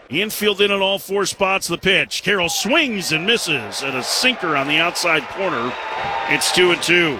Infield in at all four spots. The pitch. Carroll swings and misses at a sinker on the outside corner. It's 2-2.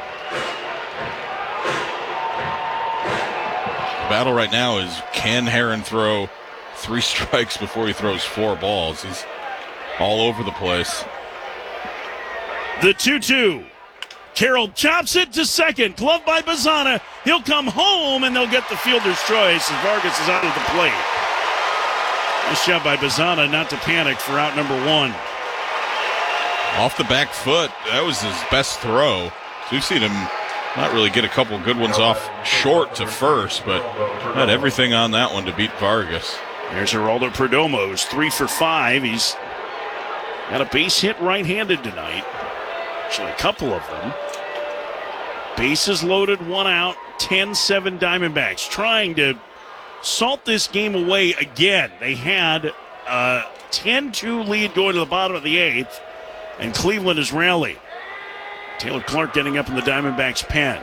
The battle right now is, can Herron throw 3 strikes before he throws 4 balls? He's all over the place. The 2-2. Carroll chops it to second. Glove by Bazzana. He'll come home, and they'll get the fielder's choice as Vargas is out of the plate. Nice job by Bazzana not to panic for out number 1. Off the back foot, that was his best throw. So we've seen him not really get a couple good ones off short to first, but had everything on that one to beat Vargas. There's Geraldo Perdomo, who's 3 for 5. He's got a base hit right-handed tonight. Actually, a couple of them. Bases loaded, 1 out, 10-7 Diamondbacks. Trying to salt this game away again. They had a 10-2 lead going to the bottom of the 8th, and Cleveland has rallied. Taylor Clark getting up in the Diamondbacks' pen.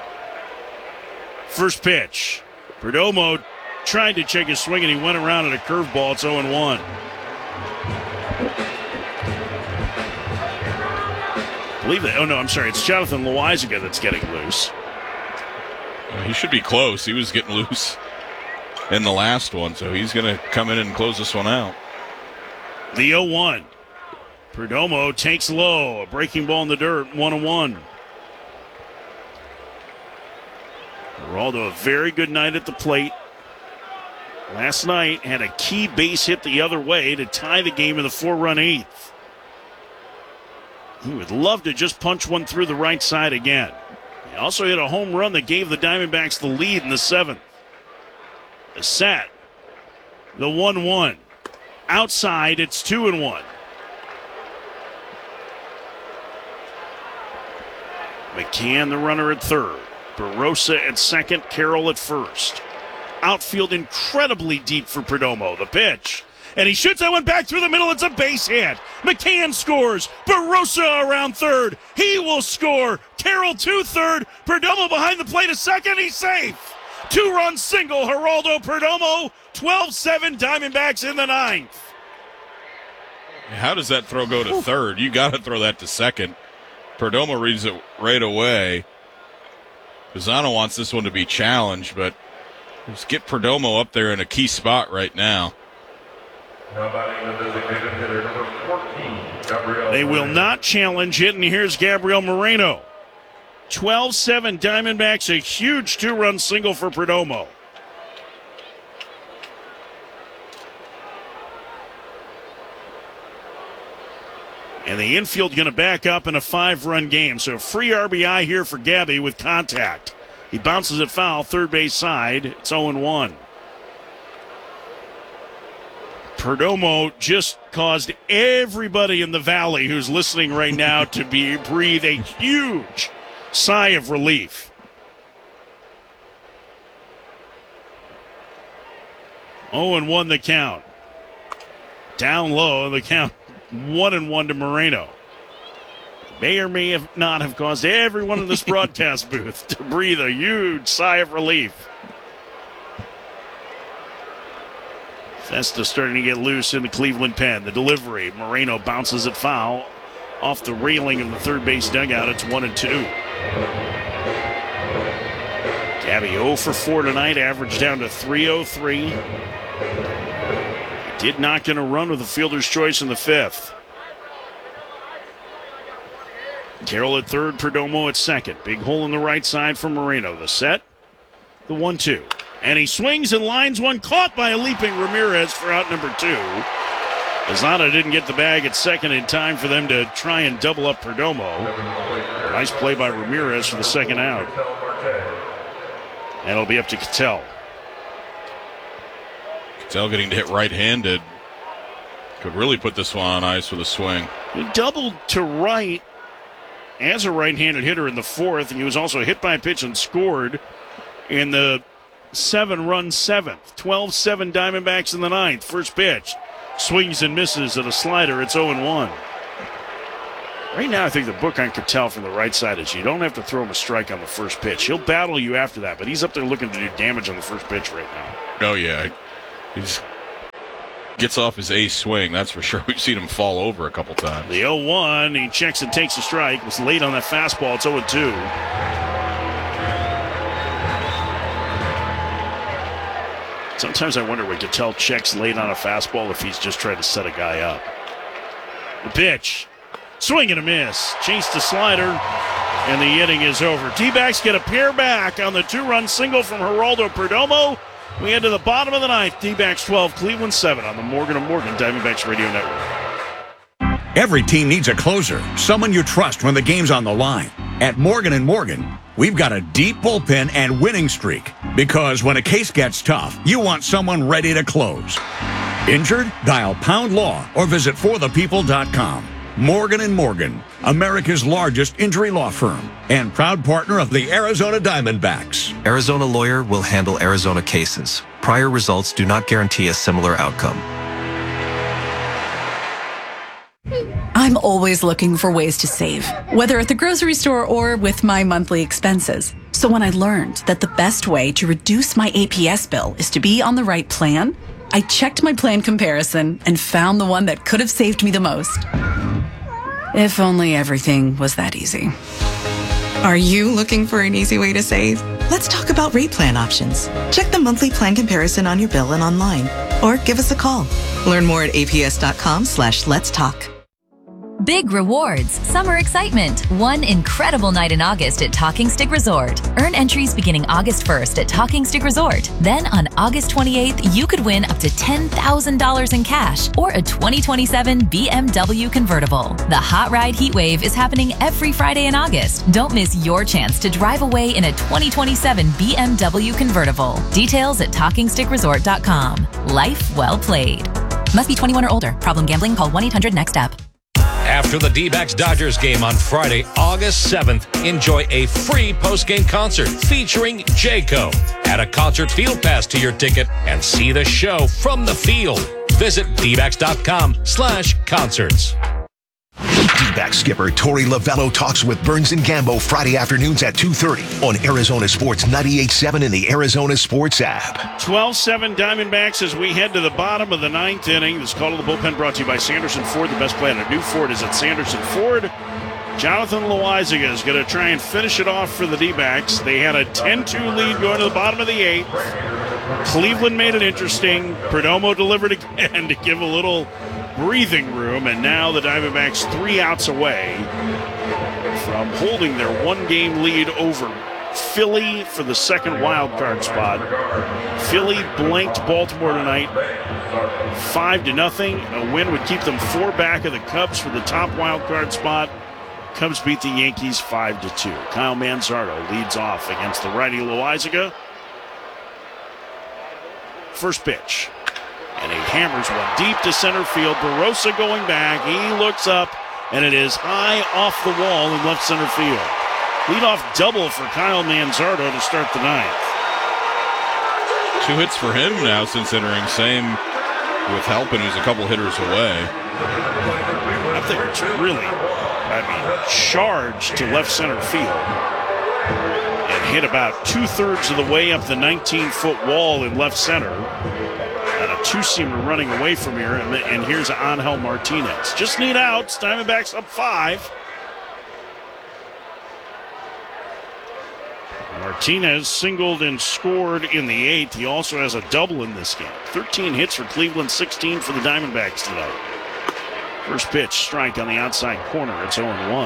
First pitch. Perdomo tried to check his swing, and he went around at a curveball. It's 0-1. It's Jonathan Loizaga that's getting loose. He should be close. He was getting loose in the last one, so he's going to come in and close this one out. The 0-1. Perdomo takes low. A breaking ball in the dirt. 1-1. Geraldo, a very good night at the plate. Last night had a key base hit the other way to tie the game in the 4-run 8th. He would love to just punch one through the right side again. He also hit a home run that gave the Diamondbacks the lead in the 7th. The set. The 1-1. Outside, it's 2-1. McCann, the runner at third. Barossa at second. Carroll at first. Outfield incredibly deep for Perdomo. The pitch. And he shoots that one back through the middle. It's a base hit. McCann scores. Barossa around third. He will score. Carroll to third. Perdomo behind the plate a second. He's safe. 2-run single. Geraldo Perdomo. 12-7 Diamondbacks in the 9th. How does that throw go to third? You got to throw that to second. Perdomo reads it right away. Bazzana wants this one to be challenged, but let's get Perdomo up there in a key spot right now. They will not challenge it, and here's Gabriel Moreno. 12-7 Diamondbacks, a huge 2-run single for Perdomo. And the infield going to back up in a 5-run game. So free RBI here for Gabby with contact. He bounces it foul, third base side. It's 0-1. Perdomo just caused everybody in the valley who's listening right now to breathe a huge sigh of relief. 0-1 the count. Down low the count. 1-1 to Moreno. May or may not have caused everyone in this broadcast booth to breathe a huge sigh of relief. Festa starting to get loose in the Cleveland pen. The delivery. Moreno bounces it foul off the railing of the third base dugout. It's 1-2. Gabby 0 for 4 tonight, average down to 303. Did not get a run with a fielder's choice in the 5th. Carroll at third, Perdomo at second. Big hole in the right side for Moreno. The set, the 1-2. And he swings and lines one, caught by a leaping Ramirez for out number 2. Bazzana didn't get the bag at second in time for them to try and double up Perdomo. Nice play by Ramirez for the second out. And it'll be up to Cattell. Cattell getting to hit right-handed. Could really put this one on ice with a swing. He doubled to right as a right-handed hitter in the 4th, and he was also hit by a pitch and scored in the 7-run 7th. 12-7 Diamondbacks in the 9th. First pitch. Swings and misses at a slider. It's 0-1. Right now, I think the book on Cattell from the right side is you don't have to throw him a strike on the first pitch. He'll battle you after that, but he's up there looking to do damage on the first pitch right now. Oh, yeah. He's gets off his ace swing, that's for sure. We've seen him fall over a couple times. The 0-1, he checks and takes a strike. Was late on that fastball. It's 0-2. Sometimes I wonder what Gattel checks late on a fastball if he's just trying to set a guy up. The pitch. Swing and a miss. Chased the slider, and the inning is over. D-backs get a pair back on the 2-run single from Geraldo Perdomo. We head to the bottom of the ninth. D-backs 12, Cleveland 7 on the Morgan & Morgan Diamondbacks Radio Network. Every team needs a closer, someone you trust when the game's on the line. At Morgan & Morgan, we've got a deep bullpen and winning streak. Because when a case gets tough, you want someone ready to close. Injured? Dial Pound Law or visit forthepeople.com. Morgan & Morgan, America's largest injury law firm and proud partner of the Arizona Diamondbacks. Arizona Lawyer will handle Arizona cases. Prior results do not guarantee a similar outcome. I'm always looking for ways to save, whether at the grocery store or with my monthly expenses. So when I learned that the best way to reduce my APS bill is to be on the right plan, I checked my plan comparison and found the one that could have saved me the most. If only everything was that easy. Are you looking for an easy way to save? Let's talk about rate plan options. Check the monthly plan comparison on your bill and online, or give us a call. Learn more at aps.com/let's talk. Big rewards, summer excitement, one incredible night in August at Talking Stick Resort. Earn entries beginning August 1st at Talking Stick Resort. Then on August 28th, you could win up to $10,000 in cash or a 2027 BMW convertible. The Hot Ride Heat Wave is happening every Friday in August. Don't miss your chance to drive away in a 2027 BMW convertible. Details at TalkingStickResort.com. Life well played. Must be 21 or older. Problem gambling? Call 1-800-NEXT-STEP. After the D-backs-Dodgers game on Friday, August 7th, enjoy a free post-game concert featuring Jayco. Add a concert field pass to your ticket and see the show from the field. Visit dbacks.com/concerts. D-back skipper Torey Lovello talks with Burns and Gambo Friday afternoons at 2:30 on Arizona Sports 98.7 and the Arizona Sports app. 12-7 Diamondbacks as we head to the bottom of the ninth inning. This call to the bullpen brought to you by Sanderson Ford. The best plan at New Ford is at Sanderson Ford. Jonathan Loaisiga is going to try and finish it off for the D-backs. They had a 10-2 lead going to the bottom of the eighth. Cleveland made it interesting. Perdomo delivered again to give a little breathing room, and now the Diamondbacks 3 outs away from holding their one-game lead over Philly for the second wild card spot. Philly blanked Baltimore tonight 5-0. A win would keep them 4 back of the Cubs for the top wild card spot. Cubs beat the Yankees 5-2. Kyle Manzardo leads off against the righty Loaisiga. First pitch. And he hammers one deep to center field. Barossa going back. He looks up, and it is high off the wall in left center field. Leadoff double for Kyle Manzardo to start the ninth. 2 hits for him now since entering. Same with Halpin, who's a couple hitters away. I think it's really, charged to left center field. And hit about 2/3 of the way up the 19-foot wall in left center. And a 2-seamer running away from here, and here's Angel Martinez. Just need outs. Diamondbacks up 5. Martinez singled and scored in the 8th. He also has a double in this game. 13 hits for Cleveland, 16 for the Diamondbacks tonight. First pitch, strike on the outside corner. It's 0-1.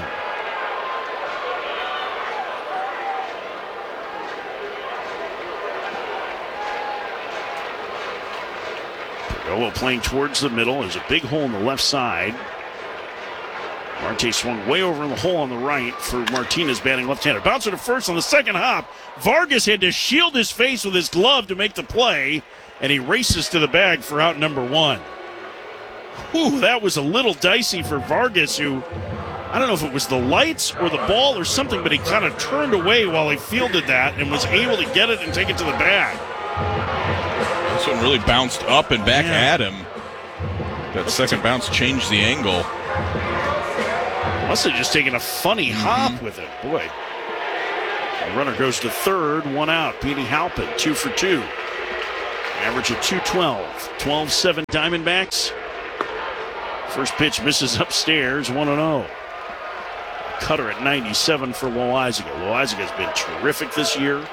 Perdomo playing towards the middle. There's a big hole in the left side. Marte swung way over in the hole on the right for Martinez batting left-handed. Bouncer to first on the second hop. Vargas had to shield his face with his glove to make the play, and he races to the bag for out number 1. Whew, that was a little dicey for Vargas, who, I don't know if it was the lights or the ball or something, but he kind of turned away while he fielded that and was able to get it and take it to the bag. This one really bounced up and back at him. That second bounce changed the angle. Must have just taken a funny hop with it. Boy. The runner goes to third, 1 out. Petey Halpin, 2 for 2. Average of 212. 12-7 Diamondbacks. First pitch misses upstairs, 1-0. Cutter at 97 for Loizaga. Loizaga has been terrific this year.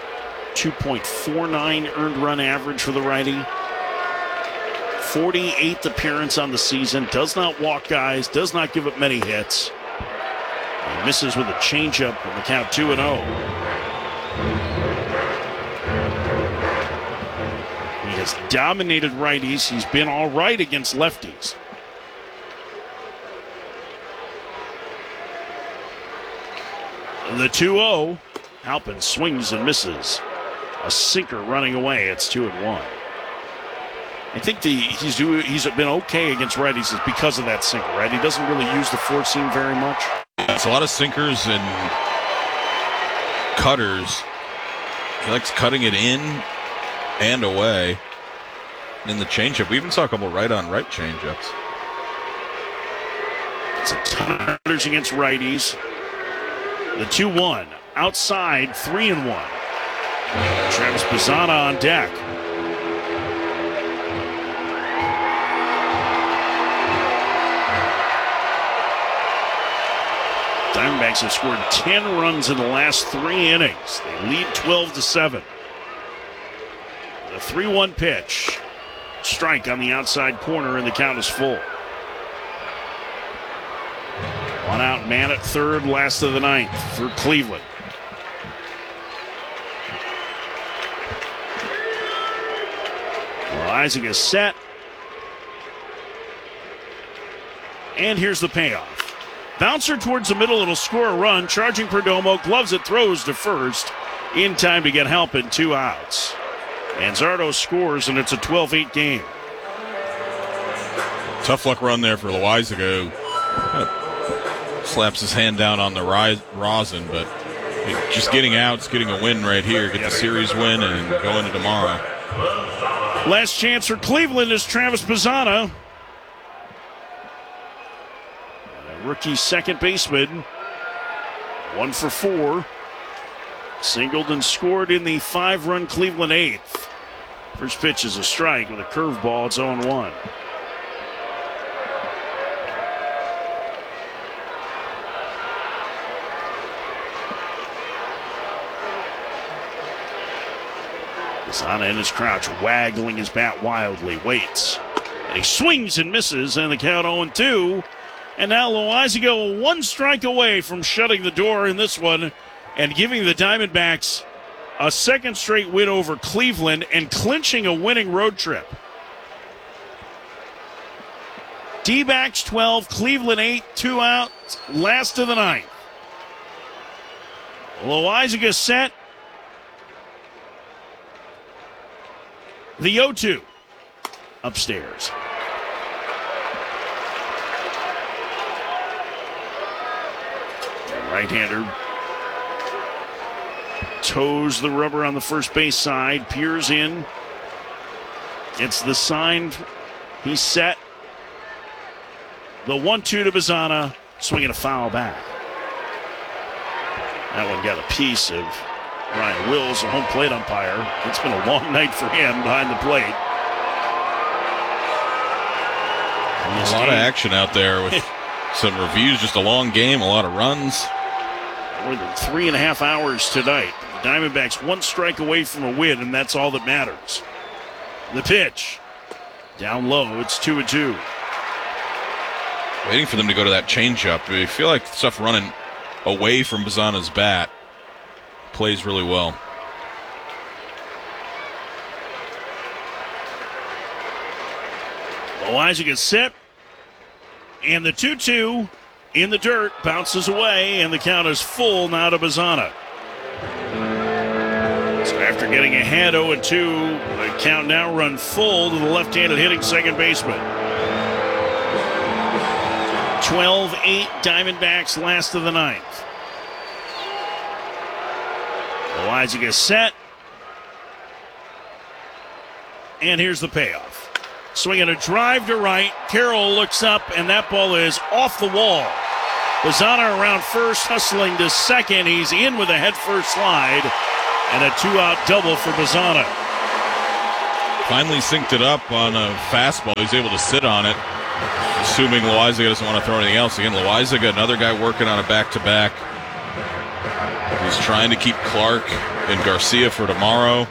2.49 earned run average for the righty. 48th appearance on the season. Does not walk guys. Does not give up many hits. He misses with a changeup on the count 2-0. He has dominated righties. He's been all right against lefties. The 2-0. Halpin swings and misses. A sinker running away. It's 2-1. I think he's been okay against righties is because of that sinker, right? He doesn't really use the four seam very much. It's a lot of sinkers and cutters. He likes cutting it in and away. In the changeup, we even saw a couple right-on-right changeups. It's a ton of cutters against righties. The 2-1 outside, 3-1. Travis Bazzana on deck. Diamondbacks have scored 10 runs in the last 3 innings. They lead 12-7. The 3-1 pitch. Strike on the outside corner, and the count is full. One out, man at third, last of the ninth for Cleveland. Well, Isaac is set. And here's the payoff. Bouncer towards the middle, it'll score a run. Charging Perdomo, gloves it, throws to first. In time to get Halpin, 2 outs. Manzardo scores, and it's a 12-8 game. Tough luck run there for Loizaga. Slaps his hand down on the rosin, but just getting outs, getting a win right here. Get the series win and go into tomorrow. Last chance for Cleveland is Travis Bazzana. Rookie second baseman, 1 for 4. Singled and scored in the 5-run Cleveland 8th. First pitch is a strike with a curveball. It's 0-1. Bazzana in his crouch, waggling his bat wildly, waits. And he swings and misses, and the count 0-2. And now Loizaga 1 strike away from shutting the door in this one and giving the Diamondbacks a second straight win over Cleveland and clinching a winning road trip. D-backs 12, Cleveland 8, 2 outs, last of the ninth. Loizaga set. The 0-2 upstairs. Right-hander toes the rubber on the first base side. Peers in. It's the sign. He's set. The 1-2 to Bazzana. Swinging a foul back. That one got a piece of Ryan Wills, a home plate umpire. It's been a long night for him behind the plate. A lot of action out there with some reviews. Just a long game, a lot of runs. More than 3.5 hours tonight. The Diamondbacks 1 strike away from a win, and that's all that matters. The pitch. Down low, it's 2-2. Waiting for them to go to that changeup. I feel like stuff running away from Bazzana's bat plays really well. Loizaga gets set. And the 2-2 in the dirt bounces away, and the count is full now to Bazzana. So after getting ahead 0-2, the count now run full to the left-handed hitting second baseman. 12-8 Diamondbacks, last of the ninth. Loizaga set. And here's the payoff. Swinging a drive to right. Carroll looks up, and that ball is off the wall. Bazzana around first, hustling to second. He's in with a head-first slide, and a 2-out double for Bazzana. finally synced it up on a fastball. He's able to sit on it, assuming Loizaga doesn't want to throw anything else. Again, Loizaga, another guy working on a back-to-back. He's trying to keep Clark and Garcia for tomorrow.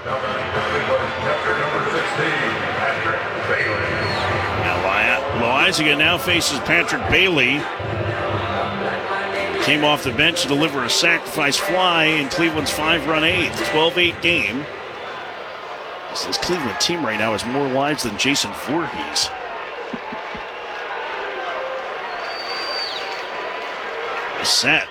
Loizaga now faces Patrick Bailey. Came off the bench to deliver a sacrifice fly in Cleveland's 5-run eighth, 12-8 game. This Cleveland team right now has more lives than Jason Voorhees. Set.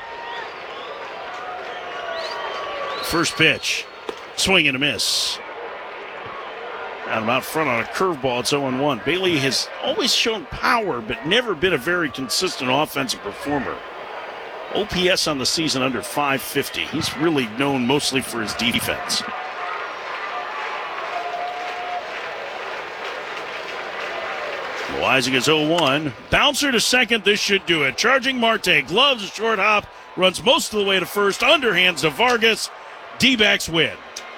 First pitch. Swing and a miss. Out about front on a curveball, it's 0-1. Bailey has always shown power, but never been a very consistent offensive performer. OPS on the season under 550. He's really known mostly for his defense. Loizaga 0-1. Bouncer to second. This should do it. Charging Marte. Gloves a short hop. Runs most of the way to first. Underhands to Vargas. D-backs win.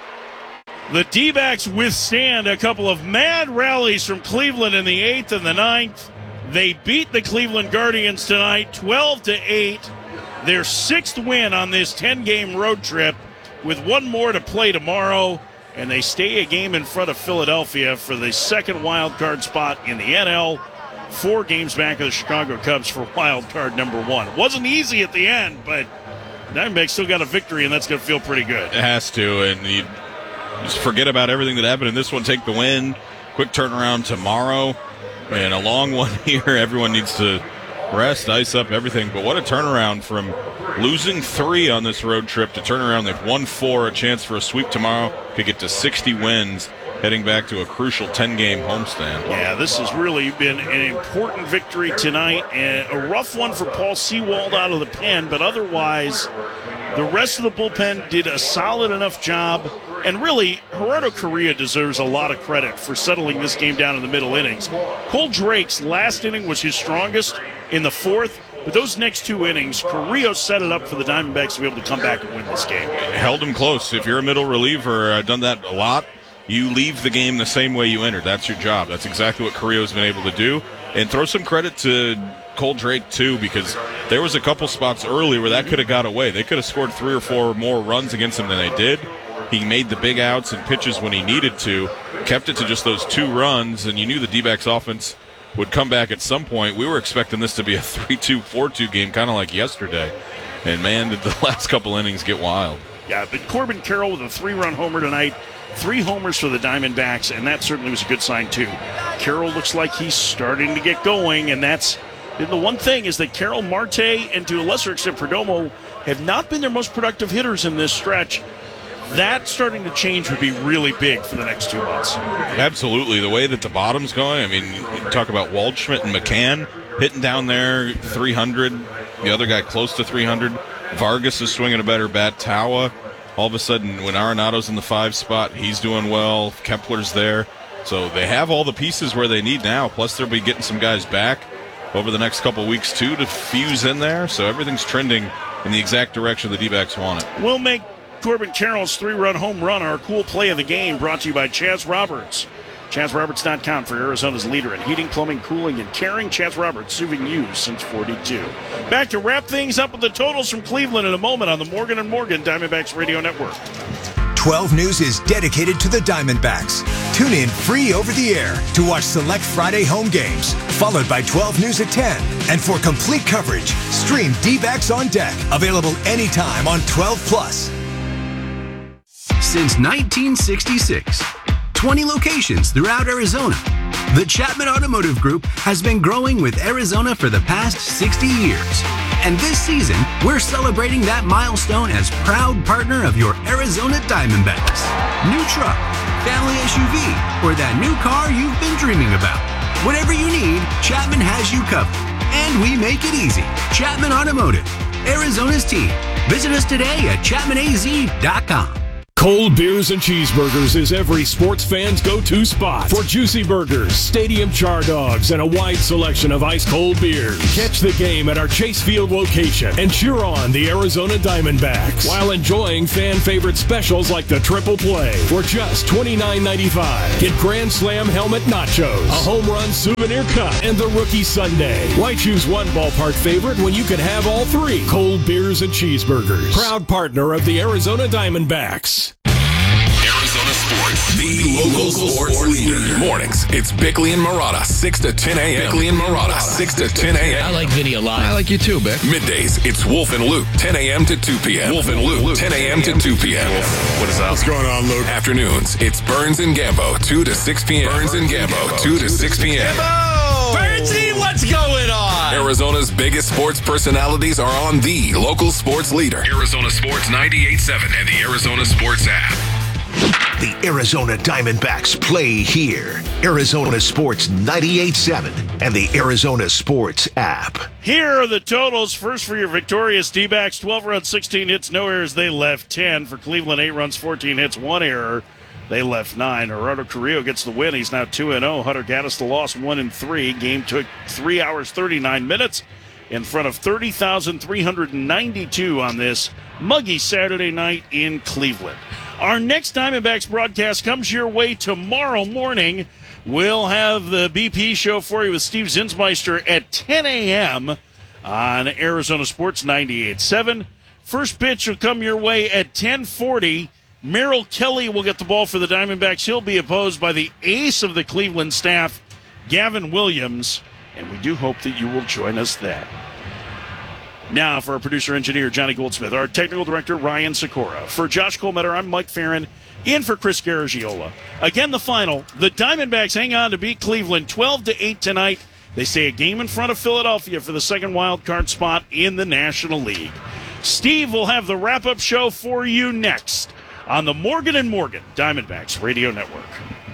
The D-backs withstand a couple of mad rallies from Cleveland in the 8th and the 9th. They beat the Cleveland Guardians tonight 12-8. Their 6th win on this 10-game road trip with one more to play tomorrow. And they stay a game in front of Philadelphia for the second wild card spot in the NL. 4 games back of the Chicago Cubs for wild card number 1. Wasn't easy at the end, but Diamondbacks still got a victory, and that's going to feel pretty good. It has to, and you just forget about everything that happened in this one. Take the win. Quick turnaround tomorrow. And a long one here. Everyone needs to rest, ice up, everything. But what a turnaround from losing 3 on this road trip to turn around. They've won 4, a chance for a sweep tomorrow. Could get to 60 wins, heading back to a crucial 10-game homestand. Yeah, this has really been an important victory tonight, and a rough one for Paul Sewald out of the pen, but otherwise the rest of the bullpen did a solid enough job. And really, Gerardo Correa deserves a lot of credit for settling this game down in the middle innings. Cole Drake's last inning was his strongest in the 4th. But those next 2 innings, Carrillo set it up for the Diamondbacks to be able to come back and win this game. Held him close. If you're a middle reliever, I've done that a lot. You leave the game the same way you entered. That's your job. That's exactly what Carrillo's been able to do. And throw some credit to Cole Drake, too, because there was a couple spots early where that could have got away. They could have scored 3 or 4 more runs against him than they did. He made the big outs and pitches when he needed to, kept it to just those 2 runs, and you knew the D-backs offense would come back at some point. We were expecting this to be a 3-2, 4-2 game, kind of like yesterday. And, man, did the last couple innings get wild. Yeah, but Corbin Carroll with a 3-run homer tonight. 3 homers for the Diamondbacks, and that certainly was a good sign, too. Carroll looks like he's starting to get going, and that's the one thing is that Carroll, Marte, and to a lesser extent Perdomo have not been their most productive hitters in this stretch. That starting to change would be really big for the next 2 months. Absolutely. The way that the bottom's going, I mean, you talk about Waldschmidt and McCann hitting down there 300. The other guy close to 300. Vargas is swinging a better bat. Tawa, all of a sudden, when Arenado's in the 5 spot, he's doing well. Kepler's there. So they have all the pieces where they need now. Plus, they'll be getting some guys back over the next couple weeks, too, to fuse in there. So everything's trending in the exact direction the D-backs want it. We'll make Corbin Carroll's 3-run home run our cool play of the game, brought to you by Chaz Roberts. ChazRoberts.com for Arizona's leader in heating, plumbing, cooling, and caring. Chaz Roberts, serving you since 42. Back to wrap things up with the totals from Cleveland in a moment on the Morgan & Morgan Diamondbacks Radio Network. 12 News is dedicated to the Diamondbacks. Tune in free over the air to watch select Friday home games, followed by 12 News at 10. And for complete coverage, stream D-backs on Deck, available anytime on 12+. Since 1966, 20 locations throughout Arizona, the Chapman Automotive Group has been growing with Arizona for the past 60 years. And this season, we're celebrating that milestone as proud partner of your Arizona Diamondbacks. New truck, family SUV, or that new car you've been dreaming about. Whatever you need, Chapman has you covered. And we make it easy. Chapman Automotive, Arizona's team. Visit us today at ChapmanAZ.com. Cold Beers and Cheeseburgers is every sports fan's go-to spot for juicy burgers, stadium char dogs, and a wide selection of ice-cold beers. Catch the game at our Chase Field location and cheer on the Arizona Diamondbacks while enjoying fan-favorite specials like the Triple Play for just $29.95. Get Grand Slam helmet nachos, a home run souvenir cup, and the Rookie Sundae. Why choose one ballpark favorite when you can have all three? Cold Beers and Cheeseburgers, proud partner of the Arizona Diamondbacks. Arizona Sports, the local sports leader. Mornings, it's Bickley and Marotta, 6 to 10 a.m. Bickley and Marotta, 6 to 10 a.m. I like Vinny a lot. I like you too, Bick. Middays, it's Wolf and Luke, 10 a.m. to 2 p.m. Wolf and Luke, 10 a.m. to 2 p.m. What is that? What's going on, Luke? Afternoons, it's Burns and Gambo, 2 to 6 p.m. Burns and Gambo, 2 to 6 p.m. Burnsy, what's going on? Arizona's biggest sports personalities are on the local sports leader. Arizona Sports 98.7 and the Arizona Sports app. The Arizona Diamondbacks play here. Arizona Sports 98.7 and the Arizona Sports app. Here are the totals. First for your victorious D-backs, 12 runs, 16 hits, no errors. They left 10. For Cleveland, 8 runs, 14 hits, 1 error. They left 9. Gerardo Carrillo gets the win. He's now 2-0. Hunter Gaddis the loss, 1-3. Game took 3 hours, 39 minutes in front of 30,392 on this muggy Saturday night in Cleveland. Our next Diamondbacks broadcast comes your way tomorrow morning. We'll have the BP show for you with Steve Zinsmeister at 10 a.m. on Arizona Sports 98.7. First pitch will come your way at 10:40. Merrill Kelly will get the ball for the Diamondbacks. He'll be opposed by the ace of the Cleveland staff, Gavin Williams, and we do hope that you will join us then. Now for our producer-engineer, Johnny Goldsmith, our technical director, Ryan Sikora. For Josh Colmetter, I'm Mike Farron, in for Chris Garagiola. Again, the final. The Diamondbacks hang on to beat Cleveland 12-8 tonight. They stay a game in front of Philadelphia for the second wild card spot in the National League. Steve will have the wrap-up show for you next on the Morgan & Morgan Diamondbacks Radio Network.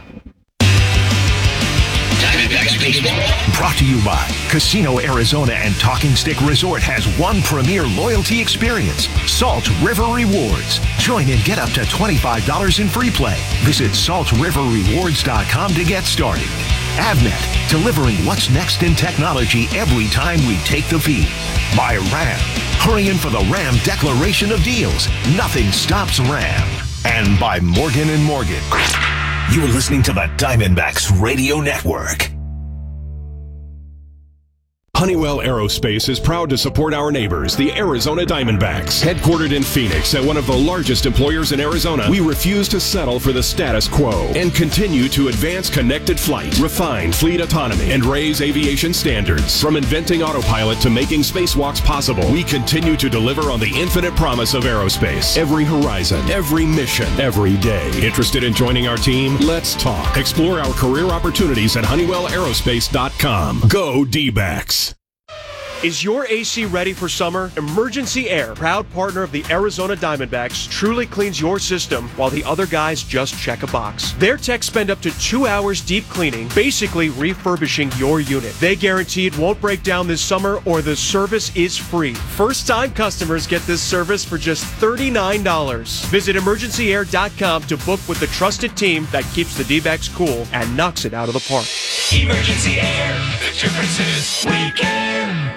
Diamondbacks Baseball. Brought to you by Casino Arizona and Talking Stick Resort has one premier loyalty experience, Salt River Rewards. Join and get up to $25 in free play. Visit saltriverrewards.com to get started. Avnet, delivering what's next in technology every time we take the feed. By Ram, hurrying for the Ram declaration of deals. Nothing stops Ram. And by Morgan & Morgan. You're listening to the Diamondbacks Radio Network. Honeywell Aerospace is proud to support our neighbors, the Arizona Diamondbacks. Headquartered in Phoenix and one of the largest employers in Arizona, we refuse to settle for the status quo and continue to advance connected flight, refine fleet autonomy, and raise aviation standards. From inventing autopilot to making spacewalks possible, we continue to deliver on the infinite promise of aerospace. Every horizon, every mission, every day. Interested in joining our team? Let's talk. Explore our career opportunities at HoneywellAerospace.com. Go D-backs. Is your AC ready for summer? Emergency Air, proud partner of the Arizona Diamondbacks, truly cleans your system while the other guys just check a box. Their techs spend up to 2 hours deep cleaning, basically refurbishing your unit. They guarantee it won't break down this summer or the service is free. First-time customers get this service for just $39. Visit emergencyair.com to book with the trusted team that keeps the D-backs cool and knocks it out of the park. Emergency Air. The difference is we care.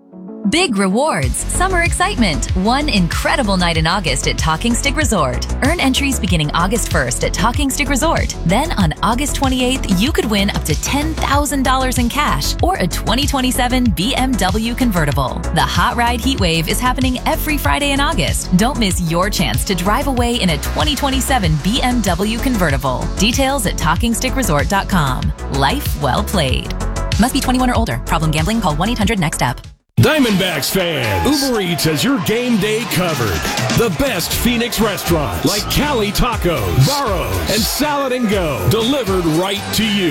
Big rewards, summer excitement, one incredible night in August at Talking Stick Resort. Earn entries beginning August 1st at Talking Stick Resort. Then on August 28th, you could win up to $10,000 in cash or a 2027 BMW convertible. The Hot Ride Heat Wave is happening every Friday in August. Don't miss your chance to drive away in a 2027 BMW convertible. Details at TalkingStickResort.com. Life well played. Must be 21 or older. Problem gambling? Call 1-800-NEXT-STEP. Diamondbacks fans, Uber Eats has your game day covered. The best Phoenix restaurants like Cali Tacos, Barro's, and Salad and Go delivered right to you.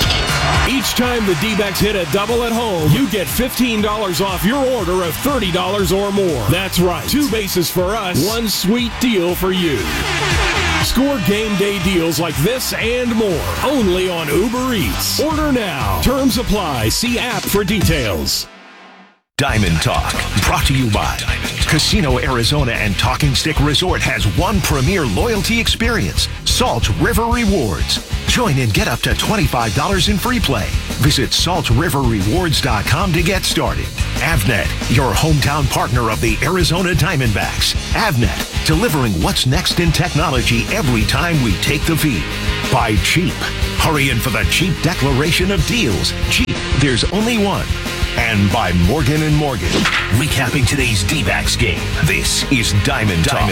Each time the D-backs hit a double at home, you get $15 off your order of $30 or more. That's right, 2 bases for us, 1 sweet deal for you. Score game day deals like this and more only on Uber Eats. Order now. Terms apply. See app for details. Diamond Talk, brought to you by Casino Arizona and Talking Stick Resort has one premier loyalty experience, Salt River Rewards. Join and get up to $25 in free play. Visit saltriverrewards.com to get started. Avnet, your hometown partner of the Arizona Diamondbacks. Avnet, delivering what's next in technology every time we take the feed. By Jeep. Hurry in for the Jeep declaration of deals. Jeep, there's only one. And by Morgan & Morgan. Recapping today's D-backs game, this is Diamond Talk.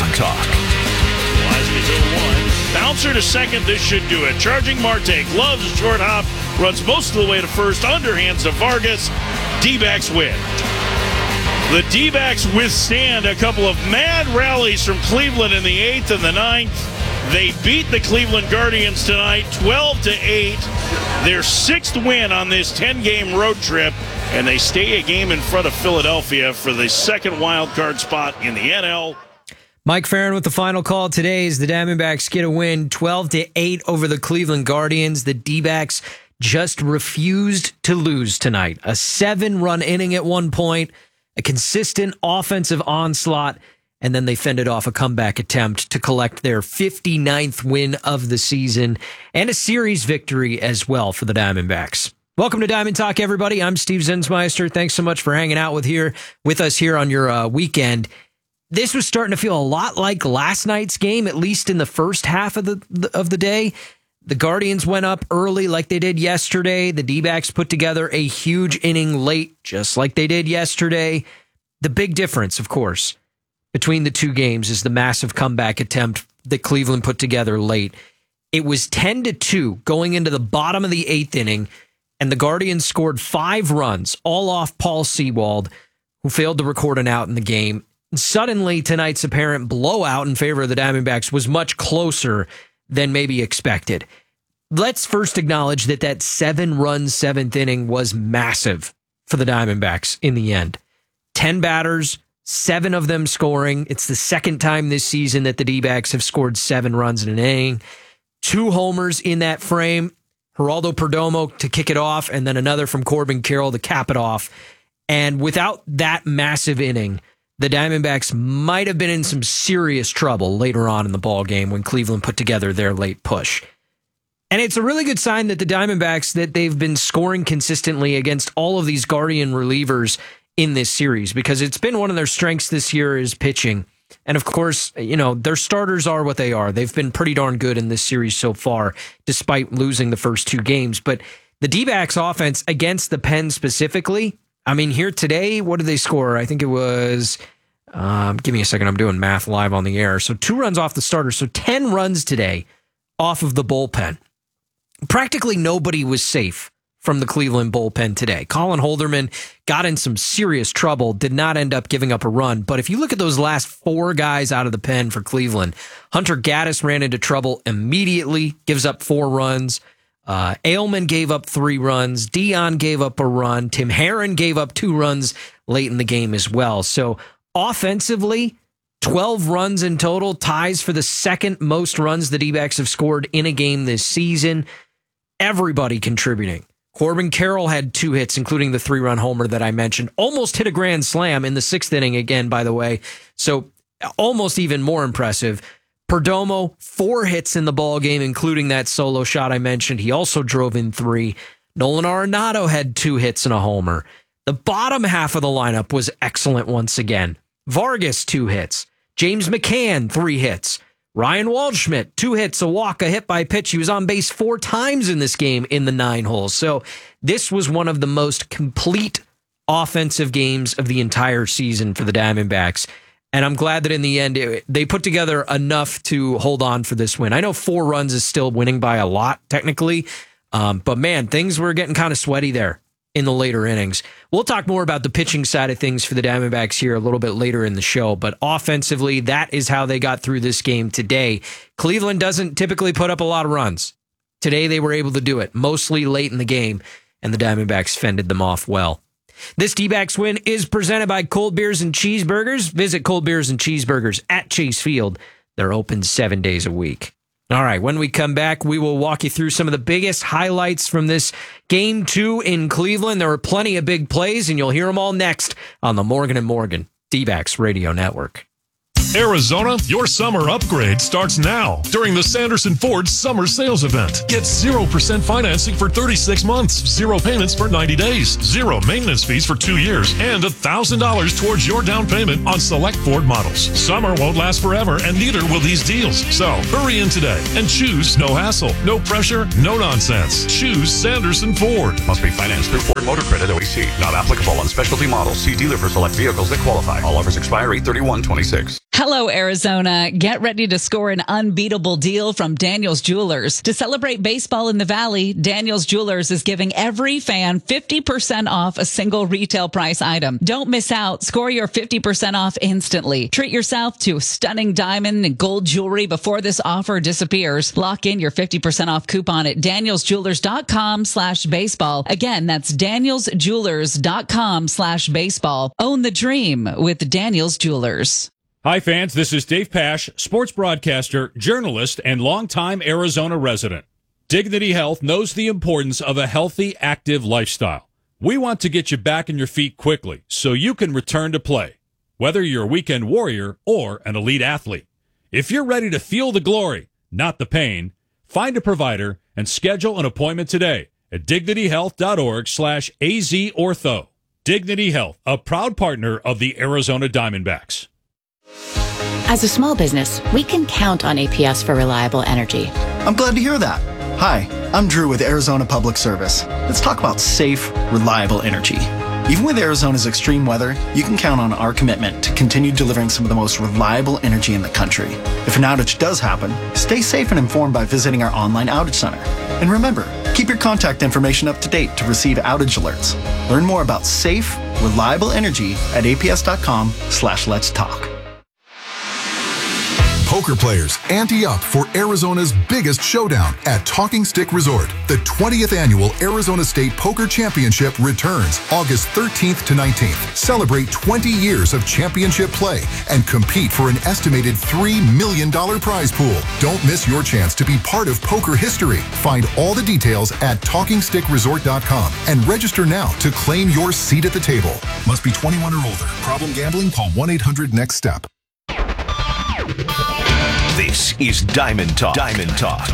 Wisely's 0-1. Bouncer to second, this should do it. Charging Marte, gloves, short hop, runs most of the way to first, underhands to Vargas. D-backs win. The D-backs withstand a couple of mad rallies from Cleveland in the 8th and the 9th. They beat the Cleveland Guardians tonight, 12-8. Their 6th win on this 10-game road trip, and they stay a game in front of Philadelphia for the second wild card spot in the NL. Mike Farron with the final call today as the Diamondbacks get a win 12-8 over the Cleveland Guardians. The D-backs just refused to lose tonight. A 7-run inning at one point, a consistent offensive onslaught, and then they fended off a comeback attempt to collect their 59th win of the season and a series victory as well for the Diamondbacks. Welcome to Diamond Talk, everybody. I'm Steve Zinsmeister. Thanks so much for hanging out with us here on your weekend. This was starting to feel a lot like last night's game, at least in the first half of the day. The Guardians went up early like they did yesterday. The D-backs put together a huge inning late, just like they did yesterday. The big difference, of course, between the two games is the massive comeback attempt that Cleveland put together late. It was 10-2 going into the bottom of the 8th inning, and the Guardians scored 5 runs, all off Paul Sewald, who failed to record an out in the game. Suddenly, tonight's apparent blowout in favor of the Diamondbacks was much closer than maybe expected. Let's first acknowledge that 7-run 7th inning was massive for the Diamondbacks in the end. 10 batters, 7 of them scoring. It's the second time this season that the D-backs have scored 7 runs in an inning. 2 homers in that frame. Geraldo Perdomo to kick it off, and then another from Corbin Carroll to cap it off. And without that massive inning, the Diamondbacks might have been in some serious trouble later on in the ball game when Cleveland put together their late push. And it's a really good sign that the Diamondbacks, that they've been scoring consistently against all of these Guardian relievers in this series, because it's been one of their strengths this year is pitching. And of course, their starters are what they are. They've been pretty darn good in this series so far, despite losing the first 2 games. But the D-backs offense against the Pen specifically, I mean, here today, what did they score? I think it was, give me a second, I'm doing math live on the air. So 2 runs off the starter. So 10 runs today off of the bullpen. Practically nobody was safe from the Cleveland bullpen today. Colin Holderman got in some serious trouble, did not end up giving up a run. But if you look at those last 4 guys out of the pen for Cleveland, Hunter Gaddis ran into trouble immediately, gives up 4 runs. Ailman gave up 3 runs. Dion gave up a run. Tim Herron gave up 2 runs late in the game as well. So offensively, 12 runs in total, ties for the second most runs the D-backs have scored in a game this season. Everybody contributing. Corbin Carroll had 2 hits, including the 3-run homer that I mentioned. Almost hit a grand slam in the 6th inning again, by the way. So almost even more impressive. Perdomo, 4 hits in the ball game, including that solo shot I mentioned. He also drove in 3. Nolan Arenado had 2 hits and a homer. The bottom half of the lineup was excellent once again. Vargas, 2 hits. James McCann, 3 hits. Ryan Waldschmidt, 2 hits, a walk, a hit by pitch. He was on base 4 times in this game in the 9 holes. So this was one of the most complete offensive games of the entire season for the Diamondbacks. And I'm glad that in the end, they put together enough to hold on for this win. I know 4 runs is still winning by a lot, technically. But man, things were getting kind of sweaty there in the later innings. We'll talk more about the pitching side of things for the Diamondbacks here a little bit later in the show, but offensively, that is how they got through this game today. Cleveland doesn't typically put up a lot of runs. Today, they were able to do it, mostly late in the game, and the Diamondbacks fended them off well. This D-backs win is presented by Cold Beers and Cheeseburgers. Visit Cold Beers and Cheeseburgers at Chase Field. They're open 7 days a week. All right, when we come back, we will walk you through some of the biggest highlights from this Game 2 in Cleveland. There were plenty of big plays, and you'll hear them all next on the Morgan & Morgan D-backs Radio Network. Arizona, your summer upgrade starts now during the Sanderson Ford Summer Sales Event. Get 0% financing for 36 months, 0 payments for 90 days, 0 maintenance fees for 2 years, and $1,000 towards your down payment on select Ford models. Summer won't last forever, and neither will these deals. So hurry in today and choose no hassle, no pressure, no nonsense. Choose Sanderson Ford. Must be financed through Ford Motor Credit OEC. Not applicable on specialty models. See dealer for select vehicles that qualify. All offers expire 8/31/26. Hello, Arizona. Get ready to score an unbeatable deal from Daniels Jewelers. To celebrate baseball in the Valley, Daniels Jewelers is giving every fan 50% off a single retail price item. Don't miss out. Score your 50% off instantly. Treat yourself to stunning diamond and gold jewelry before this offer disappears. Lock in your 50% off coupon at danielsjewelers.com/baseball. Again, that's danielsjewelers.com/baseball. Own the dream with Daniels Jewelers. Hi, fans. This is Dave Pasch, sports broadcaster, journalist, and longtime Arizona resident. Dignity Health knows the importance of a healthy, active lifestyle. We want to get you back on your feet quickly so you can return to play, whether you're a weekend warrior or an elite athlete. If you're ready to feel the glory, not the pain, find a provider and schedule an appointment today at dignityhealth.org/AZortho. Dignity Health, a proud partner of the Arizona Diamondbacks. As a small business, we can count on APS for reliable energy. I'm glad to hear that. Hi, I'm Drew with Arizona Public Service. Let's talk about safe, reliable energy. Even with Arizona's extreme weather, you can count on our commitment to continue delivering some of the most reliable energy in the country. If an outage does happen, stay safe and informed by visiting our online outage center. And remember, keep your contact information up to date to receive outage alerts. Learn more about safe, reliable energy at aps.com/let's talk. Poker players ante up for Arizona's biggest showdown at Talking Stick Resort. The 20th annual Arizona State Poker Championship returns August 13th to 19th. Celebrate 20 years of championship play and compete for an estimated $3 million prize pool. Don't miss your chance to be part of poker history. Find all the details at TalkingStickResort.com and register now to claim your seat at the table. Must be 21 or older. Problem gambling? Call 1-800-NEXT-STEP. This is Diamond Talk. Diamond Talk.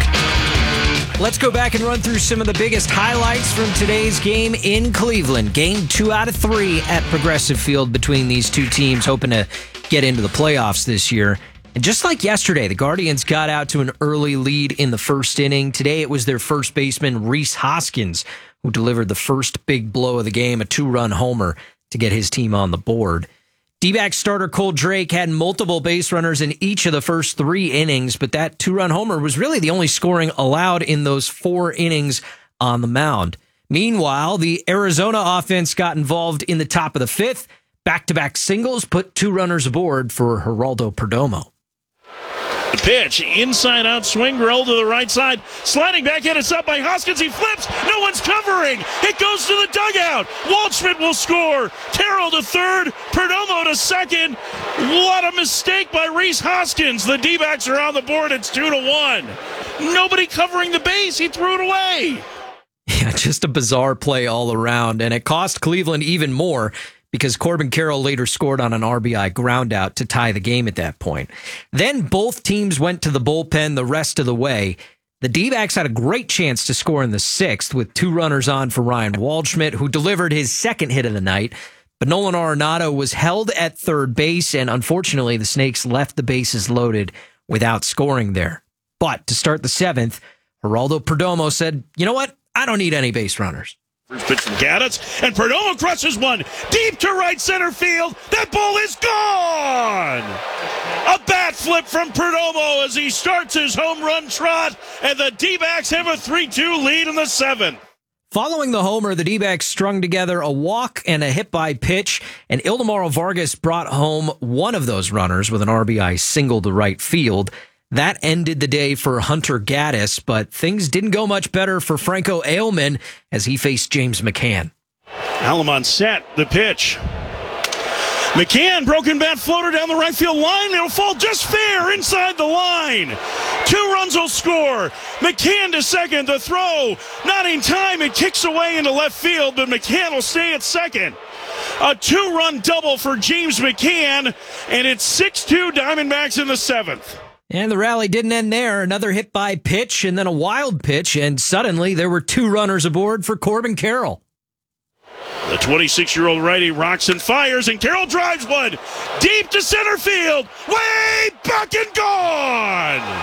Let's go back and run through some of the biggest highlights from today's game in Cleveland. Game 2 out of 3 at Progressive Field between these two teams, hoping to get into the playoffs this year. And just like yesterday, the Guardians got out to an early lead in the first inning. Today it was their first baseman, Rhys Hoskins, who delivered the first big blow of the game, a 2-run homer to get his team on the board. D-backs starter Cole Drake had multiple base runners in each of the first 3 innings, but that 2-run homer was really the only scoring allowed in those 4 innings on the mound. Meanwhile, the Arizona offense got involved in the top of the 5th. Back-to-back singles put 2 runners aboard for Geraldo Perdomo. The pitch, inside out swing, roll to the right side, sliding back in, it's up by Hoskins, he flips, no one's covering, it goes to the dugout, Waldschmidt will score, Carroll to third, Perdomo to second, what a mistake by Rhys Hoskins, the D-backs are on the board, it's 2-1, nobody covering the base, he threw it away. Yeah, just a bizarre play all around, and it cost Cleveland even more, because Corbin Carroll later scored on an RBI groundout to tie the game at that point. Then both teams went to the bullpen the rest of the way. The D-backs had a great chance to score in the 6th with 2 runners on for Ryan Waldschmidt, who delivered his second hit of the night. But Nolan Arenado was held at third base, and unfortunately the Snakes left the bases loaded without scoring there. But to start the 7th, Geraldo Perdomo said, you know what? I don't need any base runners. First pitch from Gaddis, and Perdomo crushes one deep to right center field. That ball is gone! A bat flip from Perdomo as he starts his home run trot, and the D-backs have a 3-2 lead in the 7th. Following the homer, the D-backs strung together a walk and a hit by pitch, and Ildemaro Vargas brought home one of those runners with an RBI single to right field. That ended the day for Hunter Gaddis, but things didn't go much better for Franco Ailman as he faced James McCann. Alamon set the pitch. McCann, broken bat floater down the right field line. It'll fall just fair inside the line. 2 runs will score. McCann to second. The throw, not in time. It kicks away into left field, but McCann will stay at second. A 2-run double for James McCann, and it's 6-2 Diamondbacks in the 7th. And the rally didn't end there. Another hit by pitch and then a wild pitch, and suddenly there were 2 runners aboard for Corbin Carroll. The 26-year-old righty rocks and fires, and Carroll drives one deep to center field. Way back and gone!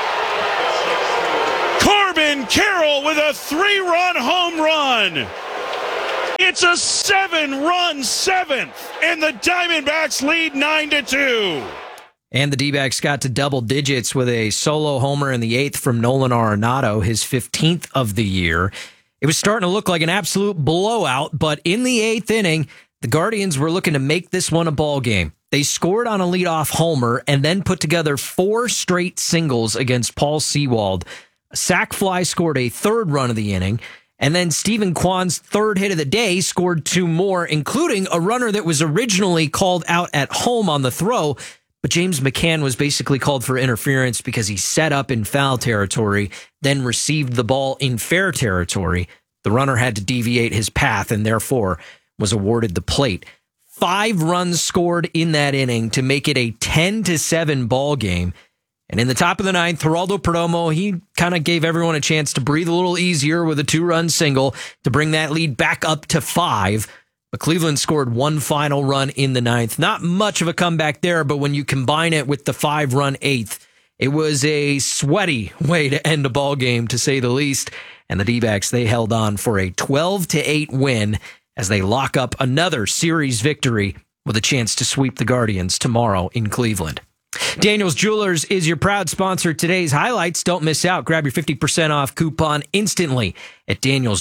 Corbin Carroll with a 3-run home run. It's a 7-run 7th, and the Diamondbacks lead 9-2. And the D-backs got to double digits with a solo homer in the 8th from Nolan Arenado, his 15th of the year. It was starting to look like an absolute blowout, but in the 8th inning, the Guardians were looking to make this one a ball game. They scored on a leadoff homer and then put together 4 straight singles against Paul Sewald. A sac fly scored a 3rd run of the inning, and then Stephen Kwan's 3rd hit of the day scored 2 more, including a runner that was originally called out at home on the throw, but James McCann was basically called for interference because he set up in foul territory, then received the ball in fair territory. The runner had to deviate his path and therefore was awarded the plate. 5 runs scored in that inning to make it a 10-7 ball game. And in the top of the 9th, Geraldo Perdomo, he kind of gave everyone a chance to breathe a little easier with a 2-run single to bring that lead back up to 5. But Cleveland scored 1 final run in the 9th. Not much of a comeback there, but when you combine it with the 5-run 8th, it was a sweaty way to end a ball game, to say the least. And the D-backs, they held on for a 12-8 win as they lock up another series victory with a chance to sweep the Guardians tomorrow in Cleveland. Daniels Jewelers is your proud sponsor of today's highlights. Don't miss out. Grab your 50% off coupon instantly at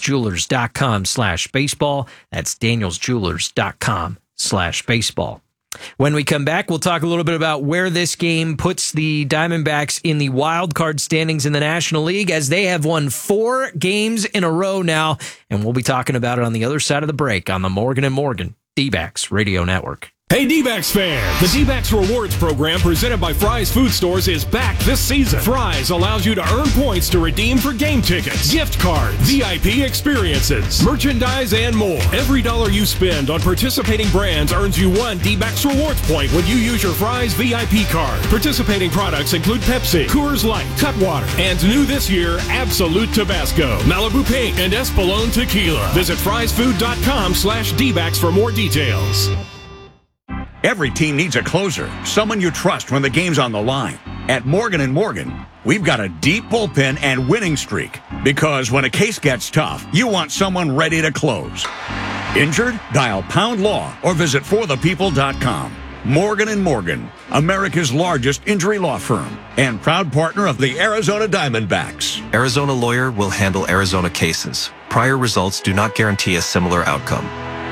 danielsjewelers.com/baseball. That's danielsjewelers.com/baseball. When we come back, we'll talk a little bit about where this game puts the Diamondbacks in the wild card standings in the National League, as they have won 4 games in a row now. And we'll be talking about it on the other side of the break on the Morgan & Morgan D-backs Radio Network. Hey D-backs fans, the D-backs Rewards program presented by Fry's Food Stores is back this season. Fry's allows you to earn points to redeem for game tickets, gift cards, VIP experiences, merchandise, and more. Every dollar you spend on participating brands earns you 1 D-backs Rewards point when you use your Fry's VIP card. Participating products include Pepsi, Coors Light, Cutwater, and new this year, Absolute Tabasco, Malibu Pink, and Espolón Tequila. Visit frysfood.com/D-backs for more details. Every team needs a closer, someone you trust when the game's on the line. At Morgan & Morgan, we've got a deep bullpen and winning streak, because when a case gets tough, you want someone ready to close. Injured? Dial Pound Law or visit forthepeople.com. Morgan & Morgan, America's largest injury law firm and proud partner of the Arizona Diamondbacks. Arizona Lawyer will handle Arizona cases. Prior results do not guarantee a similar outcome.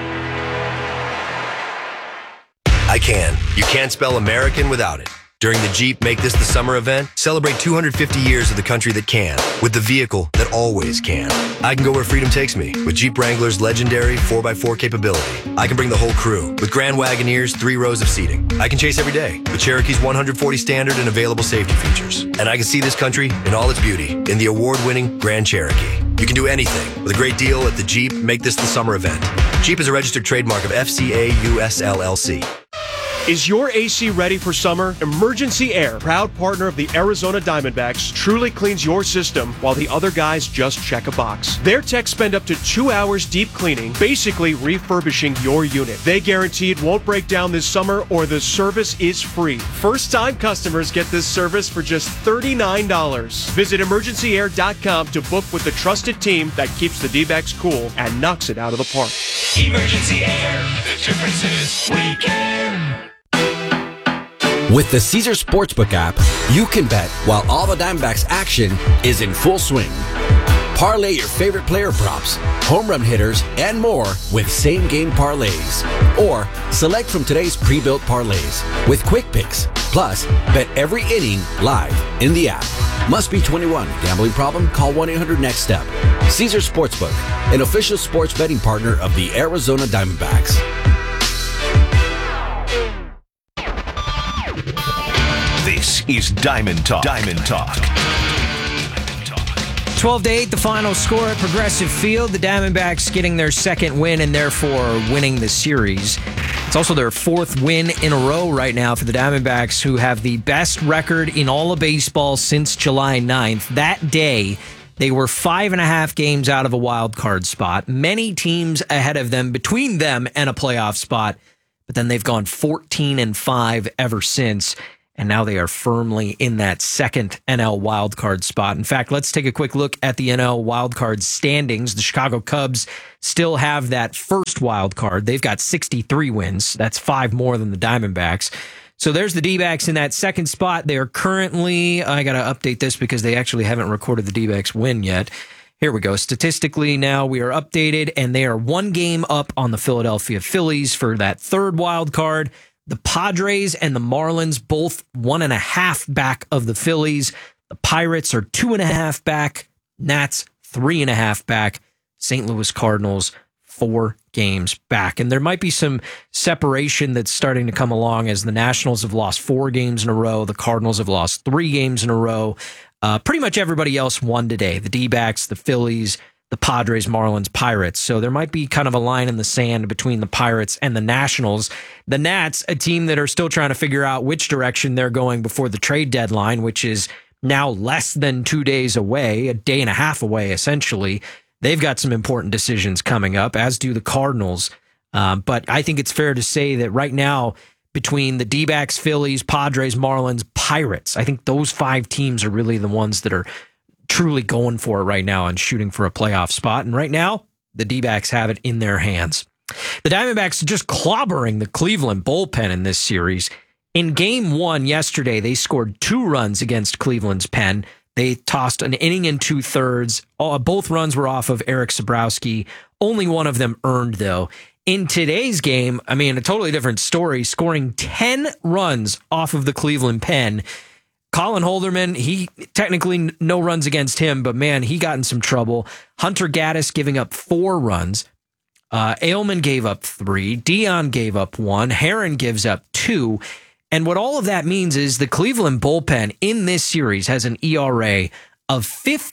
I can. You can't spell American without it. During the Jeep Make This the Summer event, celebrate 250 years of the country that can, with the vehicle that always can. I can go where freedom takes me, with Jeep Wrangler's legendary 4x4 capability. I can bring the whole crew, with Grand Wagoneer's 3 rows of seating. I can chase every day, with Cherokee's 140 standard and available safety features. And I can see this country in all its beauty, in the award-winning Grand Cherokee. You can do anything with a great deal at the Jeep Make This the Summer event. Jeep is a registered trademark of FCA US LLC. Is your AC ready for summer? Emergency Air, proud partner of the Arizona Diamondbacks, truly cleans your system while the other guys just check a box. Their techs spend up to 2 hours deep cleaning, basically refurbishing your unit. They guarantee it won't break down this summer, or the service is free. First-time customers get this service for just $39. Visit emergencyair.com to book with the trusted team that keeps the D-backs cool and knocks it out of the park. Emergency Air, the difference is we care. With the Caesars Sportsbook app, you can bet while all the Diamondbacks action is in full swing. Parlay your favorite player props, home run hitters, and more with same-game parlays. Or select from today's pre-built parlays with quick picks. Plus, bet every inning live in the app. Must be 21. Gambling problem? Call 1-800-NEXT-STEP. Caesars Sportsbook, an official sports betting partner of the Arizona Diamondbacks. This is Diamond Talk. Diamond Talk. 12-8, the final score at Progressive Field. The Diamondbacks getting their second win and therefore winning the series. It's also their fourth win in a row right now for the Diamondbacks, who have the best record in all of baseball since July 9th. That day, they were 5.5 games out of a wild card spot. Many teams ahead of them, between them and a playoff spot, but then they've gone 14-5 ever since. And now they are firmly in that second NL wildcard spot. In fact, let's take a quick look at the NL wildcard standings. The Chicago Cubs still have that first wildcard. They've got 63 wins. That's 5 more than the Diamondbacks. So there's the D-backs in that second spot. They are currently, I got to update this because they actually haven't recorded the D-backs win yet. Here we go. Statistically now we are updated, and they are 1 game up on the Philadelphia Phillies for that third wildcard. The Padres and the Marlins both 1.5 back of the Phillies. The Pirates are 2.5 back. Nats 3.5 back. St. Louis Cardinals 4 games back. And there might be some separation that's starting to come along as the Nationals have lost 4 games in a row. The Cardinals have lost 3 games in a row. Pretty much everybody else won today. The D-backs, the Phillies, the Padres, Marlins, Pirates. So there might be kind of a line in the sand between the Pirates and the Nationals. The Nats, a team that are still trying to figure out which direction they're going before the trade deadline, which is now less than 2 days away, a day and a half away, essentially. They've got some important decisions coming up, as do the Cardinals. But I think it's fair to say that right now, between the D-backs, Phillies, Padres, Marlins, Pirates, I think those 5 teams are really the ones that are truly going for it right now and shooting for a playoff spot. And right now, the D-backs have it in their hands. The Diamondbacks are just clobbering the Cleveland bullpen in this series. In Game 1 yesterday, they scored 2 runs against Cleveland's pen. They tossed an inning and 2/3. Both runs were off of Eric Sabrowski. Only one of them earned, though. In today's game, I mean, a totally different story, scoring 10 runs off of the Cleveland pen. Colin Holderman, he technically no runs against him, but man, he got in some trouble. Hunter Gaddis giving up 4 runs. Ailman gave up 3. Dion gave up 1. Heron gives up 2. And what all of that means is the Cleveland bullpen in this series has an ERA of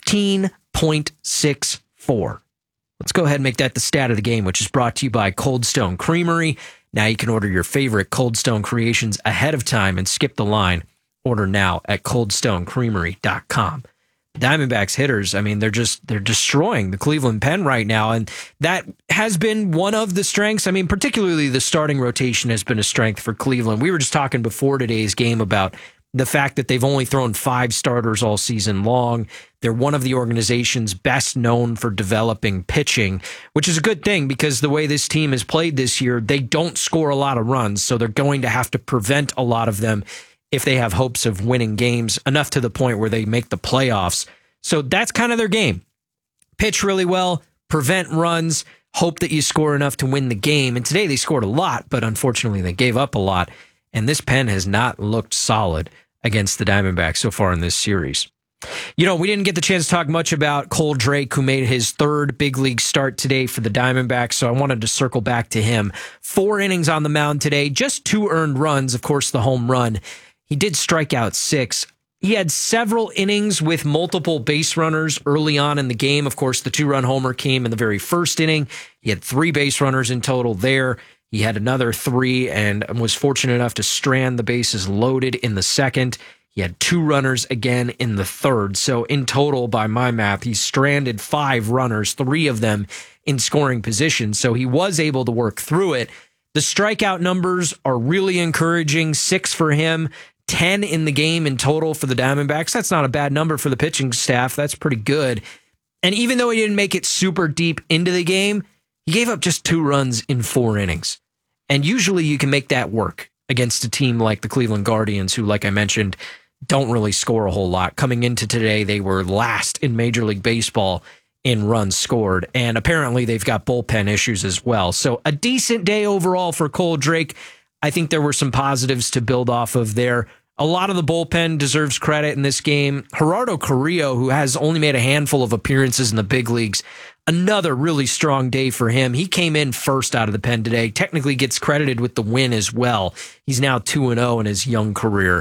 15.64. Let's go ahead and make that the stat of the game, which is brought to you by Cold Stone Creamery. Now you can order your favorite Cold Stone creations ahead of time and skip the line. Order now at coldstonecreamery.com. The Diamondbacks hitters, I mean, they're destroying the Cleveland pen right now, and that has been one of the strengths. I mean, particularly the starting rotation has been a strength for Cleveland. We were just talking before today's game about the fact that they've only thrown 5 starters all season long. They're one of the organizations best known for developing pitching, which is a good thing because the way this team has played this year, they don't score a lot of runs, so they're going to have to prevent a lot of them if they have hopes of winning games, enough to the point where they make the playoffs. So that's kind of their game. Pitch really well, prevent runs, hope that you score enough to win the game. And today they scored a lot, but unfortunately they gave up a lot. And this pen has not looked solid against the Diamondbacks so far in this series. You know, we didn't get the chance to talk much about Cole Drake, who made his 3rd big league start today for the Diamondbacks, so I wanted to circle back to him. 4 innings on the mound today, just 2 earned runs, of course, the home run. He did strike out 6. He had several innings with multiple base runners early on in the game. Of course, the 2-run homer came in the very first inning. He had 3 base runners in total there. He had another 3 and was fortunate enough to strand the bases loaded in the second. He had 2 runners again in the third. So in total, by my math, he stranded 5 runners, 3 of them in scoring position. So he was able to work through it. The strikeout numbers are really encouraging. 6 for him. 10 in the game in total for the Diamondbacks. That's not a bad number for the pitching staff. That's pretty good. And even though he didn't make it super deep into the game, he gave up just 2 runs in 4 innings. And usually you can make that work against a team like the Cleveland Guardians, who, like I mentioned, don't really score a whole lot. Coming into today, they were last in Major League Baseball in runs scored. And apparently they've got bullpen issues as well. So a decent day overall for Cole Drake. I think there were some positives to build off of there. A lot of the bullpen deserves credit in this game. Gerardo Carrillo, who has only made a handful of appearances in the big leagues, another really strong day for him. He came in first out of the pen today, technically gets credited with the win as well. He's now 2-0 in his young career.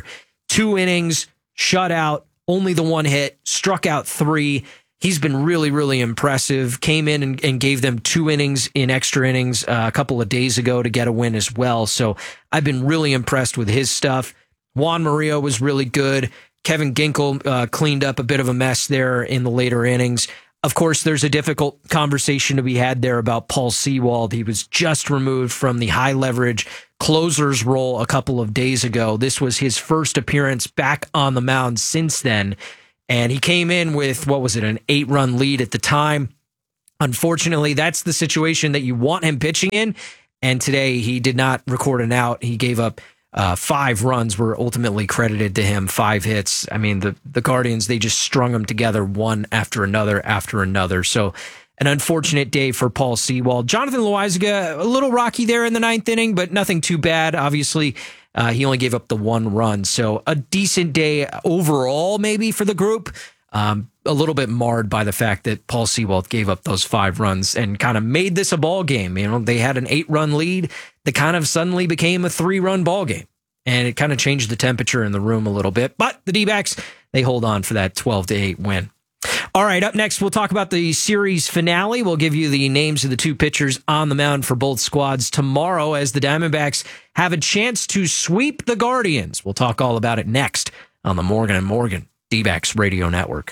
2 innings, shutout, only the 1 hit, struck out 3. He's been really, really impressive. Came in and gave them 2 innings in extra innings a couple of days ago to get a win as well. So I've been really impressed with his stuff. Juan Murillo was really good. Kevin Ginkel cleaned up a bit of a mess there in the later innings. Of course, there's a difficult conversation to be had there about Paul Sewald. He was just removed from the high leverage closer's role a couple of days ago. This was his first appearance back on the mound since then. And he came in with, what was it, an 8-run lead at the time. Unfortunately, that's the situation that you want him pitching in. And today he did not record an out. He gave up 5 runs were ultimately credited to him, 5 hits. I mean, the Guardians, they just strung them together one after another. So an unfortunate day for Paul Sewald. Jonathan Loaizaga, a little rocky there in the 9th inning, but nothing too bad. Obviously, he only gave up the 1 run. So a decent day overall, maybe, for the group. A little bit marred by the fact that Paul Sewald gave up those 5 runs and kind of made this a ball game. You know, they had an 8-run lead that kind of suddenly became a 3-run ball game. And it kind of changed the temperature in the room a little bit. But the D-backs, they hold on for that 12-8 win. All right, up next, we'll talk about the series finale. We'll give you the names of the 2 pitchers on the mound for both squads tomorrow as the Diamondbacks have a chance to sweep the Guardians. We'll talk all about it next on the Morgan & Morgan D-backs Radio Network.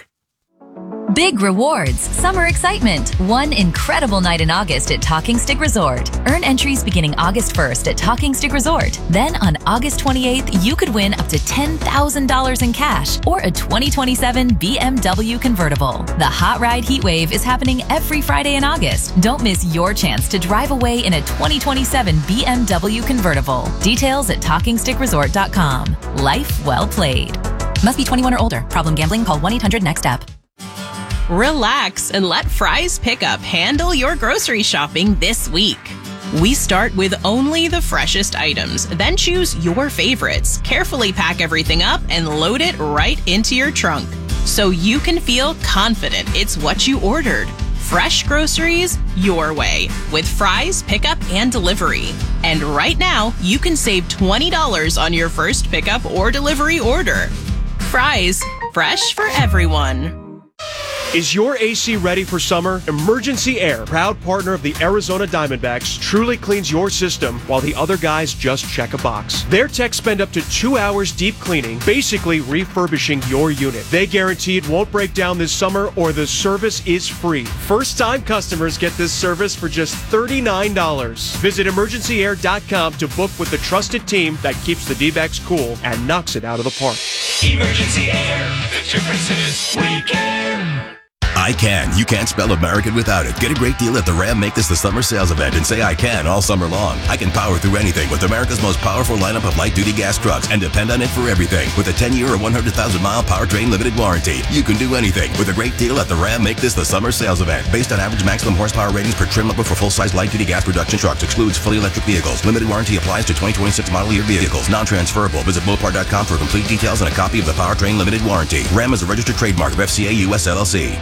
Big rewards, summer excitement, one incredible night in August at Talking Stick Resort. Earn entries beginning August 1st at Talking Stick Resort. Then on August 28th, you could win up to $10,000 in cash or a 2027 BMW convertible. The Hot Ride Heat Wave is happening every Friday in August. Don't miss your chance to drive away in a 2027 BMW convertible. Details at TalkingStickResort.com. Life well played. Must be 21 or older. Problem gambling? Call 1-800-NEXT-STEP. Relax and let Fry's Pickup handle your grocery shopping this week. We start with only the freshest items, then choose your favorites, carefully pack everything up, and load it right into your trunk so you can feel confident it's what you ordered. Fresh groceries your way with Fry's Pickup and Delivery. And right now, you can save $20 on your first pickup or delivery order. Fry's, fresh for everyone. Is your AC ready for summer? Emergency Air, proud partner of the Arizona Diamondbacks, truly cleans your system while the other guys just check a box. Their techs spend up to 2 hours deep cleaning, basically refurbishing your unit. They guarantee it won't break down this summer or the service is free. First-time customers get this service for just $39. Visit emergencyair.com to book with the trusted team that keeps the D-backs cool and knocks it out of the park. Emergency Air. The difference is we care. I Can. You can't spell American without it. Get a great deal at the Ram Make This the Summer sales event and say I can all summer long. I can power through anything with America's most powerful lineup of light-duty gas trucks and depend on it for everything. With a 10-year or 100,000-mile powertrain limited warranty, you can do anything with a great deal at the Ram Make This the Summer sales event. Based on average maximum horsepower ratings per trim level for full-size light-duty gas production trucks. Excludes fully electric vehicles. Limited warranty applies to 2026 model year vehicles. Non-transferable. Visit Mopar.com for complete details and a copy of the powertrain limited warranty. Ram is a registered trademark of FCA US LLC.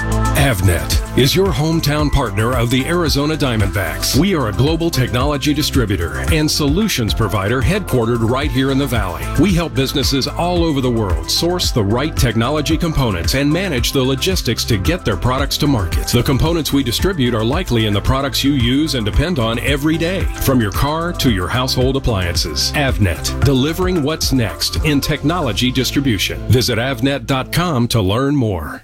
Avnet is your hometown partner of the Arizona Diamondbacks. We are a global technology distributor and solutions provider headquartered right here in the Valley. We help businesses all over the world source the right technology components and manage the logistics to get their products to market. The components we distribute are likely in the products you use and depend on every day, from your car to your household appliances. Avnet, delivering what's next in technology distribution. Visit avnet.com to learn more.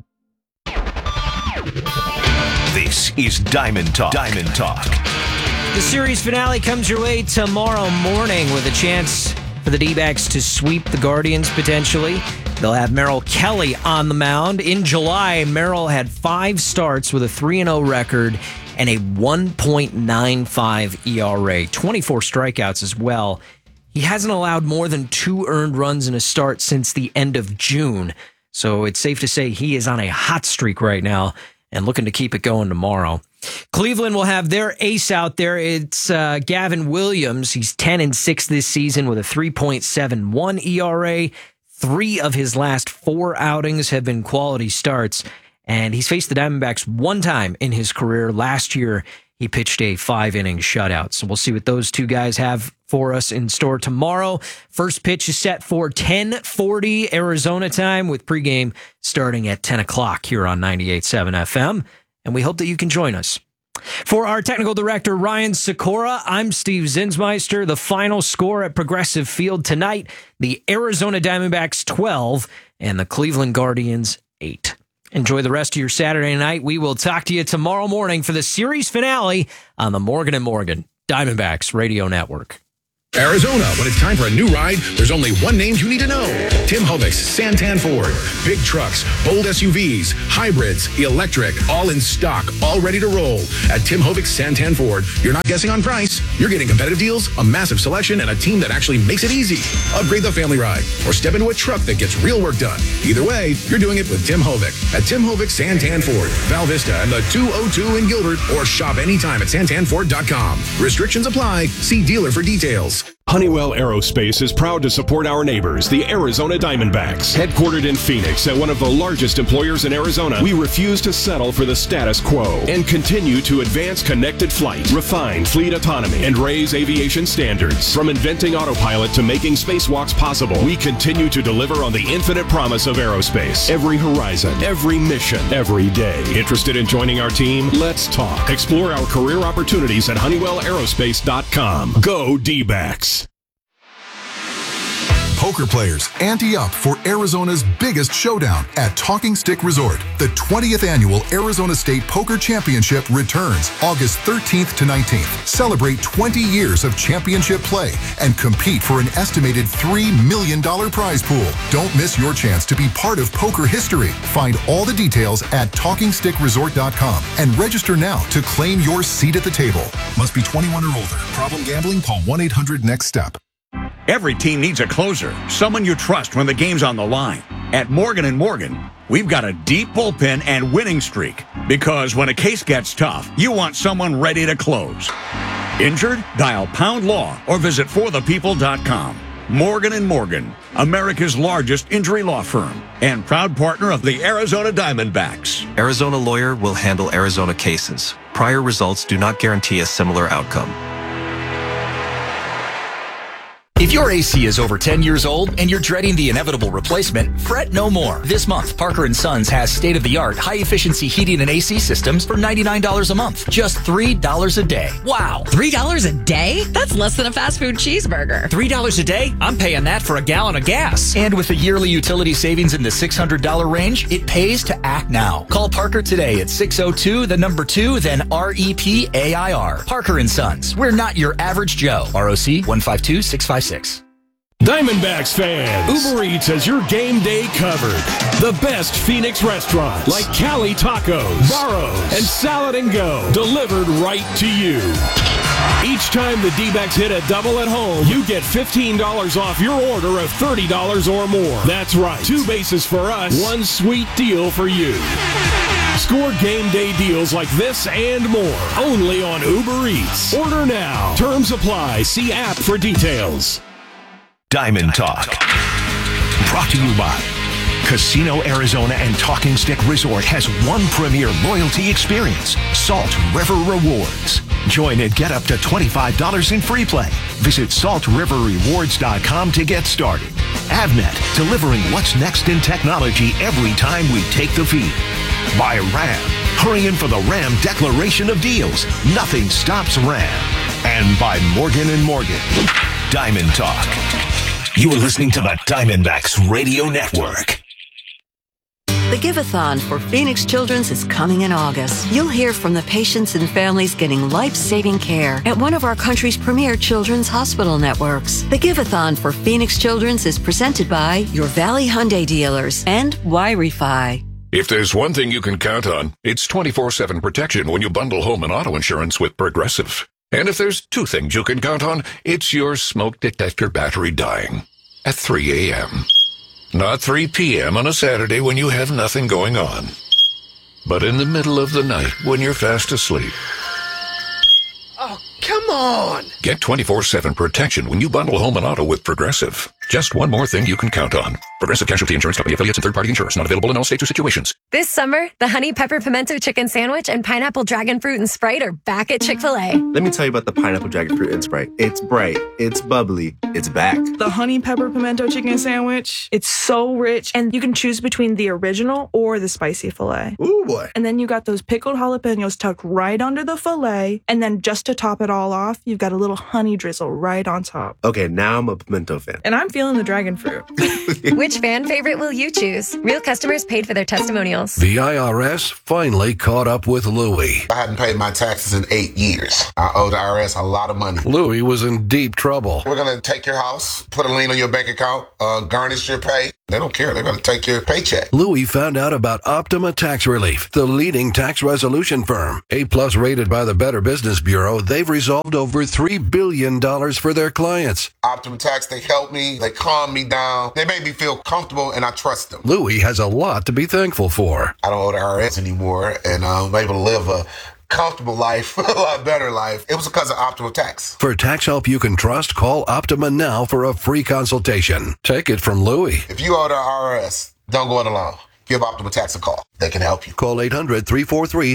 This is Diamond Talk. Diamond Talk. The series finale comes your way tomorrow morning with a chance for the D-backs to sweep the Guardians potentially. They'll have Merrill Kelly on the mound. In July, Merrill had 5 starts with a 3-0 record and a 1.95 ERA, 24 strikeouts as well. He hasn't allowed more than 2 earned runs in a start since the end of June. So it's safe to say he is on a hot streak right now and looking to keep it going tomorrow. Cleveland will have their ace out there. It's Gavin Williams. He's 10-6 this season with a 3.71 ERA. 3 of his last 4 outings have been quality starts, and he's faced the Diamondbacks 1 time in his career. Last year, He pitched a 5-inning shutout. So we'll see what those two guys have for us in store tomorrow. First pitch is set for 10:40 Arizona time, with pregame starting at 10 o'clock here on 98.7 FM. And we hope that you can join us. For our technical director, Ryan Sikora, I'm Steve Zinsmeister. The final score at Progressive Field tonight, the Arizona Diamondbacks 12 and the Cleveland Guardians 8. Enjoy the rest of your Saturday night. We will talk to you tomorrow morning for the series finale on the Morgan & Morgan Diamondbacks Radio Network. Arizona, when it's time for a new ride, there's only one name you need to know. Tim Hovic's Santan Ford. Big trucks, bold SUVs, hybrids, electric, all in stock, all ready to roll. At Tim Hovic's Santan Ford, you're not guessing on price. You're getting competitive deals, a massive selection, and a team that actually makes it easy. Upgrade the family ride or step into a truck that gets real work done. Either way, you're doing it with Tim Hovic. At Tim Hovic's Santan Ford, Val Vista and the 202 in Gilbert, or shop anytime at santanford.com. Restrictions apply. See dealer for details. Honeywell Aerospace is proud to support our neighbors, the Arizona Diamondbacks. Headquartered in Phoenix and one of the largest employers in Arizona, we refuse to settle for the status quo and continue to advance connected flight, refine fleet autonomy, and raise aviation standards. From inventing autopilot to making spacewalks possible, we continue to deliver on the infinite promise of aerospace. Every horizon, every mission, every day. Interested in joining our team? Let's talk. Explore our career opportunities at HoneywellAerospace.com. Go D-backs. Poker players ante up for Arizona's biggest showdown at Talking Stick Resort. The 20th annual Arizona State Poker Championship returns August 13th to 19th. Celebrate 20 years of championship play and compete for an estimated $3 million prize pool. Don't miss your chance to be part of poker history. Find all the details at TalkingStickResort.com and register now to claim your seat at the table. Must be 21 or older. Problem gambling? Call 1-800-NEXT-STEP. Every team needs a closer, someone you trust when the game's on the line. At Morgan & Morgan, we've got a deep bullpen and winning streak. Because when a case gets tough, you want someone ready to close. Injured? Dial Pound Law or visit forthepeople.com. Morgan & Morgan, America's largest injury law firm and proud partner of the Arizona Diamondbacks. Arizona Lawyer will handle Arizona cases. Prior results do not guarantee a similar outcome. If your AC is over 10 years old and you're dreading the inevitable replacement, fret no more. This month, Parker & Sons has state-of-the-art, high-efficiency heating and AC systems for $99 a month. Just $3 a day. Wow. $3 a day? That's less than a fast food cheeseburger. $3 a day? I'm paying that for a gallon of gas. And with a yearly utility savings in the $600 range, it pays to act now. Call Parker today at 602-2, then REPAIR. Parker & Sons. We're not your average Joe. ROC 152656. Diamondbacks fans, Uber Eats has your game day covered. The best Phoenix restaurants like Cali Tacos, Barro's, and Salad and Go delivered right to you. Each time the D-backs hit a double at home, you get $15 off your order of $30 or more. That's right, 2 bases for us, 1 sweet deal for you. Score game day deals like this and more only on Uber Eats. Order now. Terms apply. See app for details. Diamond Talk. Brought to you by Casino Arizona and Talking Stick Resort has one premier loyalty experience, Salt River Rewards. Join and get up to $25 in free play. Visit saltriverrewards.com to get started. Avnet, delivering what's next in technology every time we take the feed. By Ram, hurry in for the Ram Declaration of Deals. Nothing stops Ram. And by Morgan & Morgan. Diamond Talk. You are listening to the Diamondbacks Radio Network. The Give-a-thon for Phoenix Children's is coming in August. You'll hear from the patients and families getting life-saving care at one of our country's premier children's hospital networks. The Give-a-thon for Phoenix Children's is presented by your Valley Hyundai dealers and Y-Refi. If there's one thing you can count on, it's 24/7 protection when you bundle home and auto insurance with Progressive. And if there's 2 things you can count on, it's your smoke detector battery dying at 3 a.m. Not 3 p.m. on a Saturday when you have nothing going on, but in the middle of the night when you're fast asleep. Oh, come on! Get 24/7 protection when you bundle home and auto with Progressive. Just one more thing you can count on. Progressive Casualty Insurance Company, affiliates, and third-party insurers. Not available in all states or situations. This summer, the Honey Pepper Pimento Chicken Sandwich and Pineapple Dragon Fruit and Sprite are back at Chick-fil-A. Let me tell you about the Pineapple Dragon Fruit and Sprite. It's bright, it's bubbly, it's back. The Honey Pepper Pimento Chicken Sandwich, it's so rich, and you can choose between the original or the spicy filet. Ooh, boy. And then you got those pickled jalapenos tucked right under the filet, and then just to top it all off, you've got a little honey drizzle right on top. Okay, now I'm a pimento fan. And I'm feeling the dragon fruit. Which fan favorite will you choose? Real customers paid for their testimonials. The IRS finally caught up with Louie. I hadn't paid my taxes in 8 years. I owe the IRS a lot of money. Louie was in deep trouble. We're going to take your house, put a lien on your bank account, garnish your pay. They don't care. They're going to take your paycheck. Louie found out about Optima Tax Relief, the leading tax resolution firm. A-plus rated by the Better Business Bureau, they've resolved over $3 billion for their clients. Optima Tax, they help me. They calm me down. They make me feel comfortable, and I trust them. Louie has a lot to be thankful for. I don't owe the IRS anymore, and I'm able to live a comfortable life, a lot better life. It was because of Optima Tax. For tax help you can trust, call Optima now for a free consultation. Take it from Louie. If you owe the IRS, don't go it alone. Give Optima Tax a call. They can help you. Call 800-343